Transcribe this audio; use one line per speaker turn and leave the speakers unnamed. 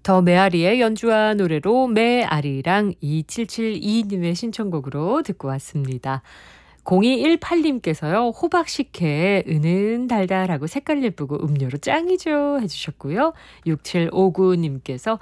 더 메아리의 연주한 노래로 메아리랑 2772님의 신청곡으로 듣고 왔습니다. 0218님께서요. 호박식혜 은은달달하고 색깔 예쁘고 음료로 짱이죠 해 주셨고요. 6759님께서